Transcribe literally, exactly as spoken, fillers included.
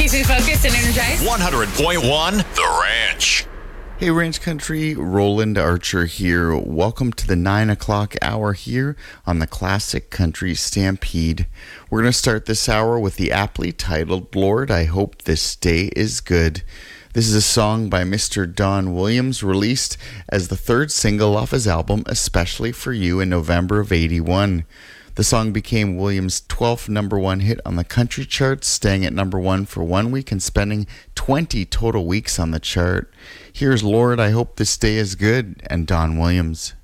Keeps me focused and energized. one hundred point one The Ranch. Hey Ranch Country, Roland Archer here. Welcome to the nine o'clock hour here on the Classic Country Stampede. We're going to start this hour with the aptly titled Lord, I Hope This Day Is Good. This is a song by Mister Don Williams, released as the third single off his album Especially for You in November of eighty-one. The song became Williams' twelfth number one hit on the country charts, staying at number one for one week and spending twenty total weeks on the chart. Here's Lord, I Hope This Day Is Good, and Don Williams.